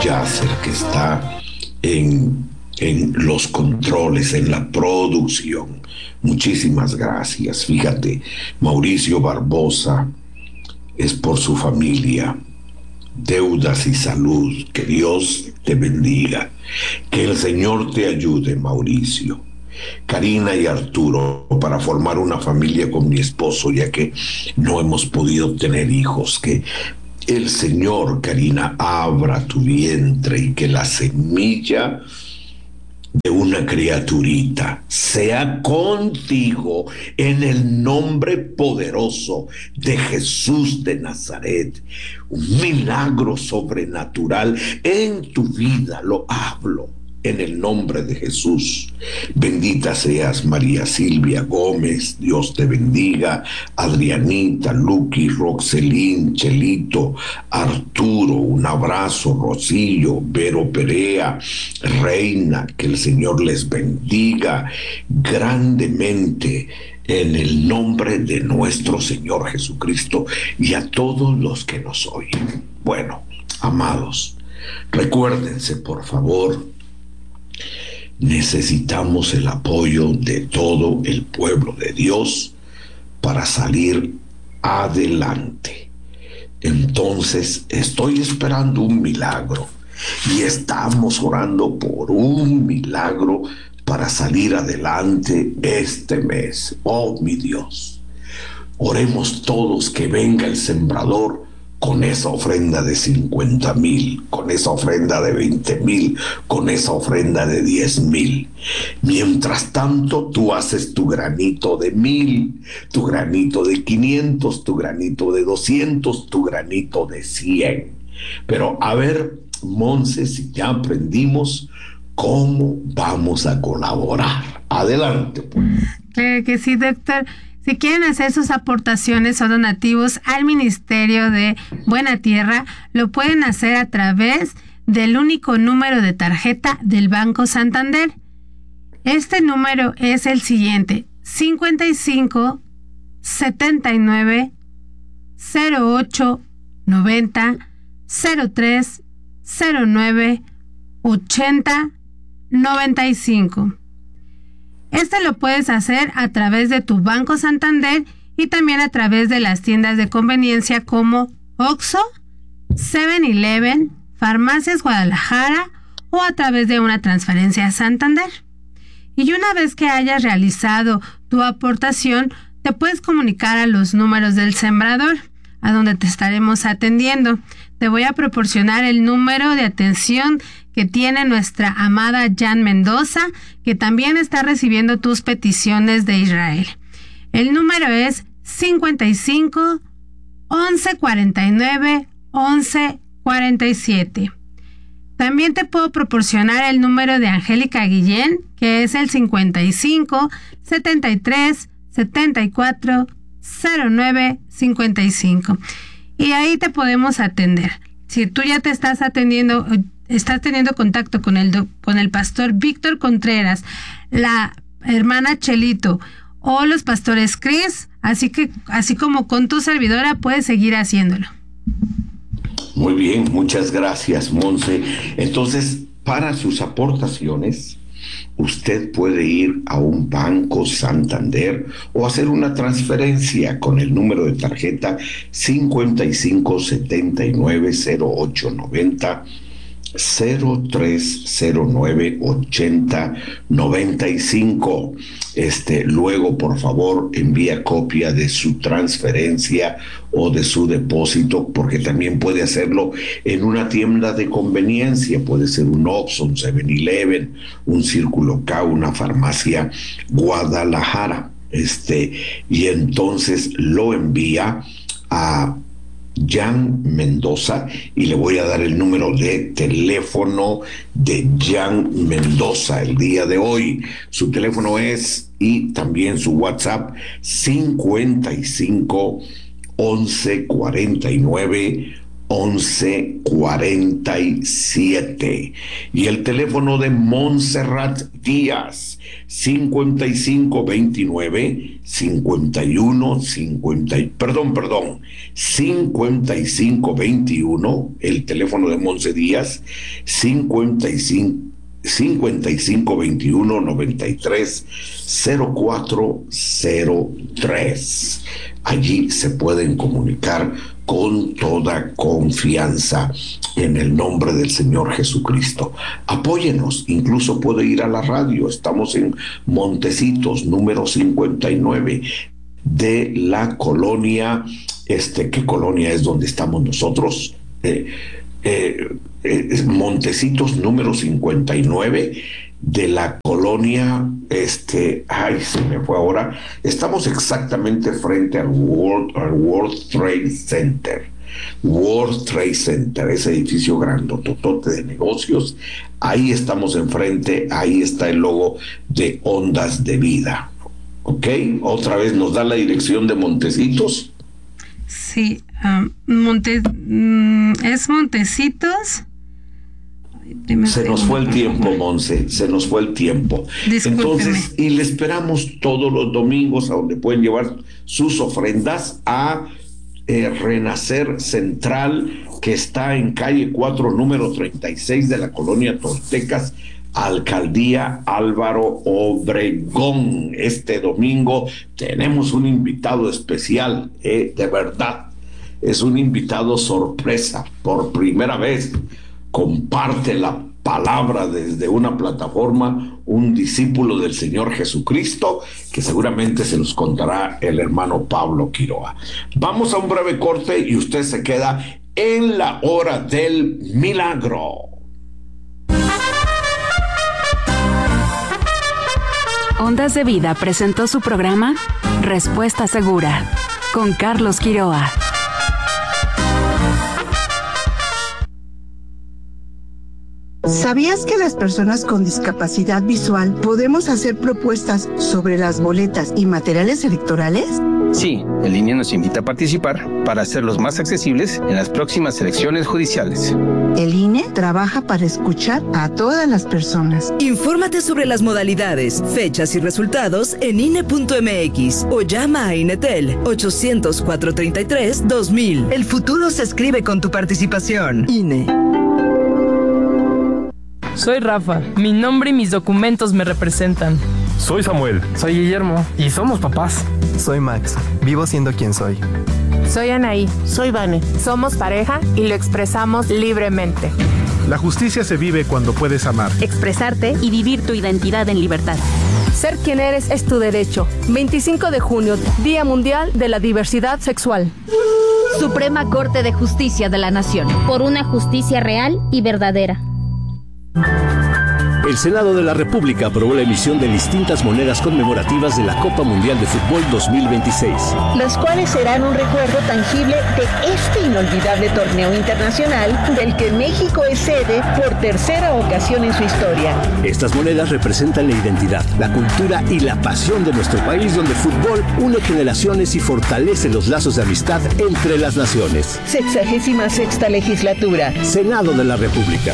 Yasser, que está en los controles, en la producción. Muchísimas gracias. Fíjate, Mauricio Barbosa es por su familia, deudas y salud. Que Dios te bendiga. Que el Señor te ayude, Mauricio. Karina y Arturo, para formar una familia con mi esposo, ya que no hemos podido tener hijos. Que el Señor, Karina, abra tu vientre y que la semilla de una criaturita sea contigo en el nombre poderoso de Jesús de Nazaret. Un milagro sobrenatural en tu vida, lo hablo en el nombre de Jesús. Bendita seas, María Silvia Gómez, Dios te bendiga. Adrianita, Luqui, Roxelín, Chelito, Arturo, un abrazo. Rocío, Vero Perea, Reina, que el Señor les bendiga grandemente en el nombre de nuestro Señor Jesucristo, y a todos los que nos oyen. Bueno, amados, recuérdense, por favor, necesitamos el apoyo de todo el pueblo de Dios para salir adelante. Entonces, estoy esperando un milagro y estamos orando por un milagro para salir adelante este mes. Oh, mi Dios, oremos todos que venga el sembrador con esa ofrenda de 50,000, con esa ofrenda de 20,000, con esa ofrenda de 10,000. Mientras tanto, tú haces tu granito de 1,000, tu granito de 500, tu granito de 200, tu granito de 100. Pero a ver, Monse, si ya aprendimos cómo vamos a colaborar. Adelante, pues. Claro que sí, doctor. Si quieren hacer sus aportaciones o donativos al Ministerio de Buena Tierra, lo pueden hacer a través del único número de tarjeta del Banco Santander. Este número es el siguiente: 55 79 08 90 03 09 80 95. Este lo puedes hacer a través de tu Banco Santander y también a través de las tiendas de conveniencia como Oxxo, 7-Eleven, Farmacias Guadalajara o a través de una transferencia a Santander. Y una vez que hayas realizado tu aportación, te puedes comunicar a los números del sembrador, a donde te estaremos atendiendo. Te voy a proporcionar el número de atención que tiene nuestra amada Jan Mendoza, que también está recibiendo tus peticiones de Israel. El número es 55 11 49 11 47. También te puedo proporcionar el número de Angélica Guillén, que es el 55 73 74 09 55. Y ahí te podemos atender. Si tú ya te estás atendiendo, estás teniendo contacto con el pastor Víctor Contreras, la hermana Chelito o los pastores Chris, así como con tu servidora, puedes seguir haciéndolo. Muy bien, muchas gracias, Monse. Entonces, para sus aportaciones, usted puede ir a un Banco Santander o hacer una transferencia con el número de tarjeta 55 79 08 90 0309 80 95. Luego, por favor, envía copia de su transferencia o de su depósito, porque también puede hacerlo en una tienda de conveniencia. Puede ser un Oxxo, un 7-Eleven, un Círculo K, una farmacia Guadalajara. Y entonces lo envía a Jan Mendoza, y le voy a dar el número de teléfono de Jan Mendoza el día de hoy. Su teléfono es, y también su WhatsApp, 55 11 49 1147. Y el teléfono de Montserrat Díaz, 5529 5521, el teléfono de Monse Díaz, 5521 930403. Allí se pueden comunicar con toda confianza en el nombre del Señor Jesucristo. Apóyenos, incluso puede ir a la radio. Estamos en Montecitos, número 59 de la colonia, ¿qué colonia es donde estamos nosotros? Montecitos, número 59 de la colonia, se me fue ahora. Estamos exactamente frente al World Trade Center. World Trade Center, ese edificio grandototote de negocios. Ahí estamos enfrente, ahí está el logo de Ondas de Vida. ¿Ok? Otra vez nos da la dirección de Montecitos. Sí, es Montecitos. Se nos fue el tiempo, Monse, se nos fue el tiempo. Discúlpeme. Entonces, y le esperamos todos los domingos a donde pueden llevar sus ofrendas a Renacer Central, que está en calle 4, número 36 de la colonia Toltecas, Alcaldía Álvaro Obregón. Este domingo tenemos un invitado especial, de verdad, es un invitado sorpresa. Por primera vez comparte la palabra desde una plataforma un discípulo del Señor Jesucristo, que seguramente se nos contará el hermano Pablo Quiroa. Vamos a un breve corte y usted se queda en la hora del milagro. Ondas de Vida presentó su programa Respuesta Segura con Carlos Quiroa. ¿Sabías que las personas con discapacidad visual podemos hacer propuestas sobre las boletas y materiales electorales? Sí, el INE nos invita a participar para hacerlos más accesibles en las próximas elecciones judiciales. El INE trabaja para escuchar a todas las personas. Infórmate sobre las modalidades, fechas y resultados en INE.mx o llama a INETEL 800-433-2000. El futuro se escribe con tu participación. INE. Soy Rafa, mi nombre y mis documentos me representan. Soy Samuel. Soy Guillermo y somos papás. Soy Max, vivo siendo quien soy. Soy Anaí. Soy Vane. Somos pareja y lo expresamos libremente. La justicia se vive cuando puedes amar, expresarte y vivir tu identidad en libertad. Ser quien eres es tu derecho. 25 de junio, Día Mundial de la Diversidad Sexual. Suprema Corte de Justicia de la Nación. Por una justicia real y verdadera. El Senado de la República aprobó la emisión de distintas monedas conmemorativas de la Copa Mundial de Fútbol 2026. Las cuales serán un recuerdo tangible de este inolvidable torneo internacional del que México es sede por tercera ocasión en su historia. Estas monedas representan la identidad, la cultura y la pasión de nuestro país, donde el fútbol une generaciones y fortalece los lazos de amistad entre las naciones. 66ª legislatura. Senado de la República.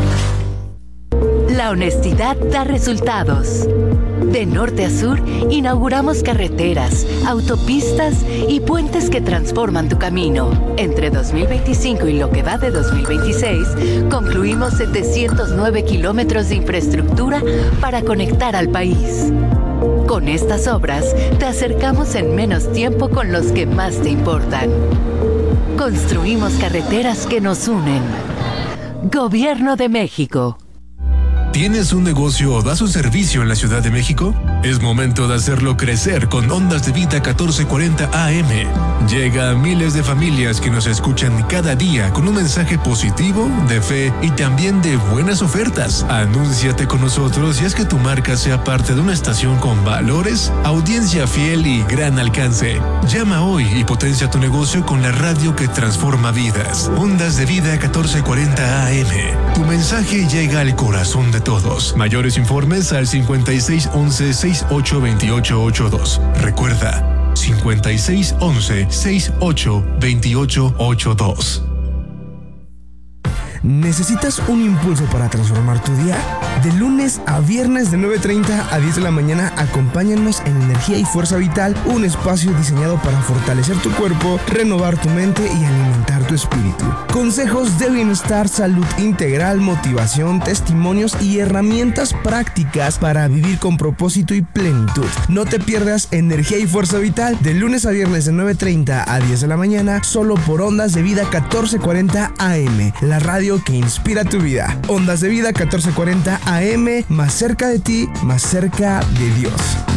La honestidad da resultados. De norte a sur, inauguramos carreteras, autopistas y puentes que transforman tu camino. Entre 2025 y lo que va de 2026, concluimos 709 kilómetros de infraestructura para conectar al país. Con estas obras, te acercamos en menos tiempo con los que más te importan. Construimos carreteras que nos unen. Gobierno de México. ¿Tienes un negocio o das un servicio en la Ciudad de México? Es momento de hacerlo crecer con Ondas de Vida 1440 AM. Llega a miles de familias que nos escuchan cada día con un mensaje positivo, de fe y también de buenas ofertas. Anúnciate con nosotros y haz que tu marca sea parte de una estación con valores, audiencia fiel y gran alcance. Llama hoy y potencia tu negocio con la radio que transforma vidas. Ondas de Vida 1440 AM. Tu mensaje llega al corazón de todos. Mayores informes al 5611-682882. Recuerda, 5611-682882. ¿Necesitas un impulso para transformar tu día? De lunes a viernes de 9:30 a 10 de la mañana, acompáñanos en Energía y Fuerza Vital, un espacio diseñado para fortalecer tu cuerpo, renovar tu mente y alimentar tu espíritu. Consejos de bienestar, salud integral, motivación, testimonios y herramientas prácticas para vivir con propósito y plenitud. No te pierdas Energía y Fuerza Vital de lunes a viernes de 9:30 a 10 de la mañana, solo por Ondas de Vida 1440 AM, la radio que inspira tu vida. Ondas de Vida 1440 AM, más cerca de ti, más cerca de Dios.